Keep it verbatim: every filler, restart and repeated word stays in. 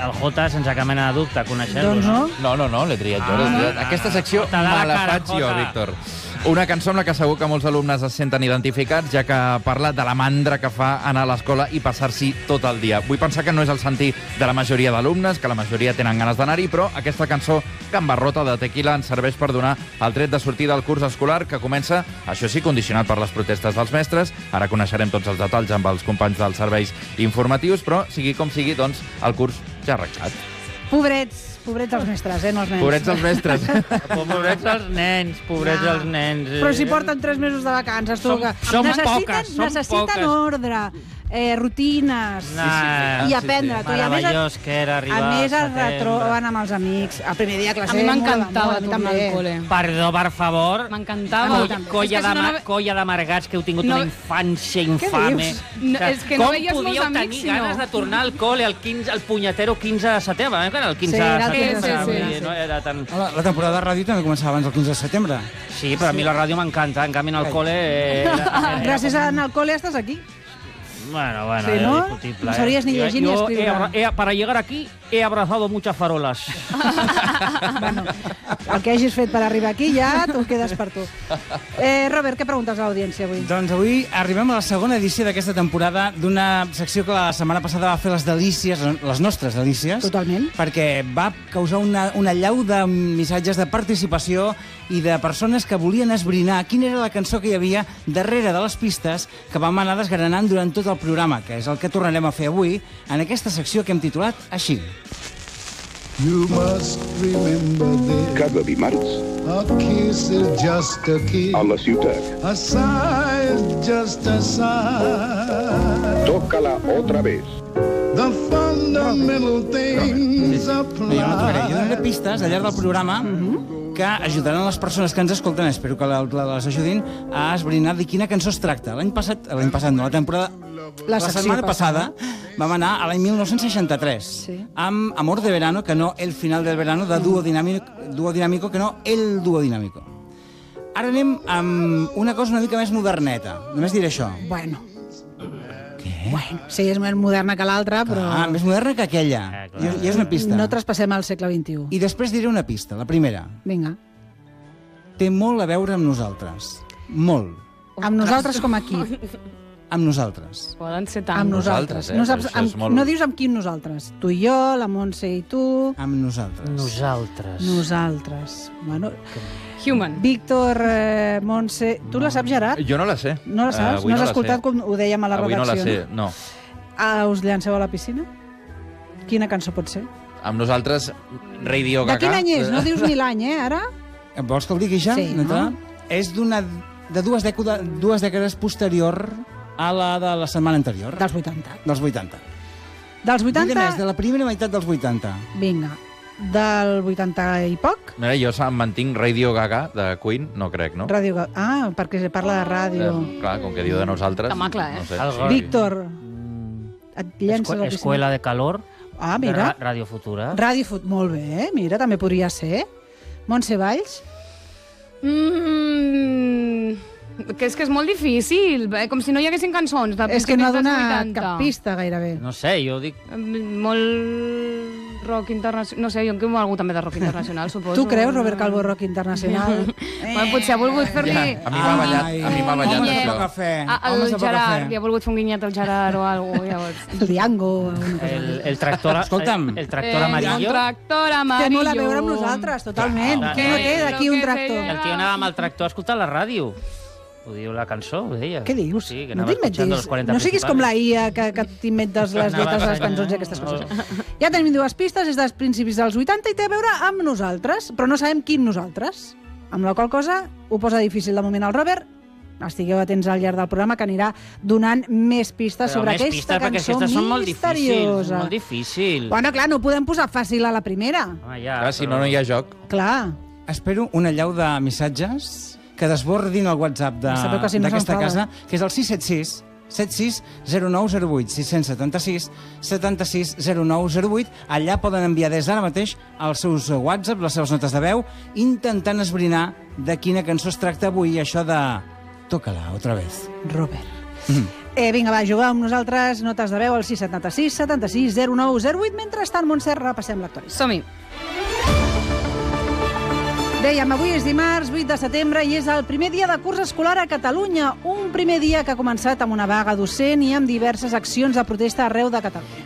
el Jota, sense cap mena de dubte, coneixer-lo, doncs no? No, no, no, l'he triat jo. Ah, triat. Aquesta secció Jota, de la me la cara, faig jo, Jota. Víctor. Una cançó amb la que segur que molts alumnes es senten identificats, ja que parla de la mandra que fa anar a l'escola i passar-s'hi tot el dia. Vull pensar que no és el sentir de la majoria d'alumnes, que la majoria tenen ganes d'anar-hi, però aquesta cançó gambarrota de Tequila ens serveix per donar el tret de sortir del curs escolar, que comença, això sí, condicionat per les protestes dels mestres. Ara coneixerem tots els detalls amb els companys dels serveis informatius, però, sigui com sigui, doncs, el curs ja ha arreglat. Pobrets, pobrets els mestres, eh, no els nens. Pobrets els mestres. Pobrets els nens, pobrets Ja. els nens. Però si porten tres mesos de vacances, tu, Som- que som necessiten, poques, som necessiten poques. ordre, eh, rutines, Nah, i sí, aprendre. sí. Tu, i a més, Meravellós que era arribar a més al es setembre. retroben amb els amics. El primer dia a classe... A mi molt, m'encantava molt, a mi tornar també. al col·le. Perdó, per favor. M'encantava. Molt. Colla, És colla, que si de, no, ma- no- colla d'amargats que heu tingut No- una infància infame. dius? No, és que no Com veies molts podíeu amics, tenir si no? ganes de tornar al col·le el, quinze, el punyetero quinze de setembre? Eh? Que era el quinze Sí, de era el setembre. quinze de vull dir, setembre. No era tan... La, la temporada de ràdio també començava abans del quinze de setembre. Sí, però a mi la ràdio m'encanta. En canvi, en el col·le... eh, Era, era, Gràcies a anar al col·le estàs aquí. Bueno, bueno, Sí, era ¿no? discutible. No sabías ni Yo- llegir ni yo escribir. he- he- para llegar aquí he abrazado muchas farolas. Bueno, el que hagis fet per arribar aquí ja t'ho quedes per tu. Eh, Robert, què preguntes a l'audiència avui? Doncs avui arribem a la segona edició d'aquesta temporada d'una secció que la setmana passada va fer les delícies, les nostres delícies. Totalment. Perquè va causar una, una llau de missatges de participació i de persones que volien esbrinar quina era la cançó que hi havia darrere de les pistes que vam anar desgranant durant tot el programa, que és el que tornarem a fer avui en aquesta secció que hem titulat així. You must remember this. Cada dimarts, A kiss is just a kiss. a la ciutat. A sigh is just a sigh. Tócala otra vez. The fundamental things No, jo no tocaré. Jo apply. donaré pistes al llarg del programa que ajudaran les persones que ens escolten, espero que la- la- les ajudin, a esbrinar de quina cançó es tracta. L'any passat, l'any passat no, la temporada... La La, secció setmana passada. passada vam anar a l'any mil nou-cents seixanta-tres Sí. amb Amor de Verano, que no El final del verano, de Dúo Dinámico, Dúo Dinámico, que no El Dúo Dinámico. Ara anem amb una cosa una mica més moderneta. Només diré això. Bueno, Què? bueno, sí, és més moderna que l'altra, però Ah, més moderna que aquella. Ah, clar. I, I és una pista. no traspassem al segle vint-i-u. I després diré una pista, la primera. Vinga. Té molt a veure amb nosaltres. Molt. Amb nosaltres com aquí. Amb nosaltres. Poden ser tants. Amb nosaltres, nosaltres. eh? No, saps, Això és amb, molt- no dius amb quin nosaltres. Tu i jo, la Montse i tu. Amb nosaltres. Nosaltres. Nosaltres. Bueno, Human. Víctor, eh, Montse... Tu la saps, Gerard? Jo no la sé. No la saps? Uh, avui no has la escoltat sé. com ho dèiem a la Avui no redacció? la sé, no. Ah, us llanceu a la piscina? Quina cançó pot ser? Amb nosaltres, Radio De Gaga. quin any és? No dius ni l'any, eh, ara? Vols que el digui ja? Sí, D'entrada? no? És d'una de dues, dècada, dues dècades posterior a la de la setmana anterior. Dels vuitanta. Dels vuitanta. Dels vuitanta? vuitanta? Més, de la primera meitat dels vuitanta. Vinga. Del vuitanta i poc? Mira, jo em mantinc Radio Gaga de Queen, no crec, no? Ràdio... Ga- Ah, perquè parla de ràdio. Eh, clar, com que diu de nosaltres... Està clar, eh? No sé. Algo- Víctor, et llences a la Escu- piscina. Escuela de calor. Ah, de mira. Ra- Radio Futura. Ràdio Fut, molt bé, mira, també podria ser. Montse Valls? Mm, que és que és molt difícil, eh? Com si no hi haguessin cançons de És que no principis dels dona vuitanta. cap pista, gairebé. No sé, jo dic... Mm, Molt rock internacional. No sé, jo en què algú també de rock internacional, suposo. Tu creus, Robert Calvo, rock internacional? Bueno, potser ha volgut fer-li... Ja, a mi m'ha ballat, a mi m'ha ballat Guinyet. això. Poca fe. A- Homes El de poca Gerard, fe. li ha volgut fer un guinyet al Gerard o alguna cosa, llavors. El Diango. alguna cosa. El, el tractor, Escolta'm. el, el tractor Eh, amarillo. Un tractor Té amarillo. molt a veure amb nosaltres, totalment. Clar, Qui no eh, té d'aquí lo un que tractor? se El tio anava amb el tractor a escoltar la ràdio. Ho diu la cançó, ho deia. Què dius? Sí, que no anava escolchando t'inventis. los cuarenta No siguis com la principales. I A, que, que t'inventes les Anava lletres de les assenyant. cançons i aquestes coses. Ja tenim dues pistes, és dels principis dels vuitanta i té a veure amb nosaltres, però no sabem quin nosaltres. Amb la qual cosa ho posa difícil de moment al Robert. Estigueu atents al llarg del programa, que anirà donant més pistes Però sobre més aquesta pistes, perquè cançó aquestes són molt difícils. misteriosa. Molt difícil. Bueno, clar, no ho podem posar fàcil a la primera. Home, ja, Clar, si però- no, no hi ha joc. Clar. Espero una llau de missatges que desbordin el WhatsApp de- Sabeu que si no d'aquesta s'enfada. casa, que és el sis set sis set sis zero nou zero vuit sis set sis set sis zero nou zero vuit. Allà poden enviar des d'ara mateix els seus WhatsApp, les seves notes de veu, intentant esbrinar de quina cançó es tracta avui, això de... Tócala, otra vez. Robert. Mm. Eh, vinga, va, jugar amb nosaltres, notes de veu al sis setanta sis setanta sis zero nou zero vuit. Mentrestant, Montse, repassem l'actualitat. Som-hi. Dèiem, avui és dimarts, vuit de setembre, i és el primer dia de curs escolar a Catalunya. Un primer dia que ha començat amb una vaga docent i amb diverses accions de protesta arreu de Catalunya.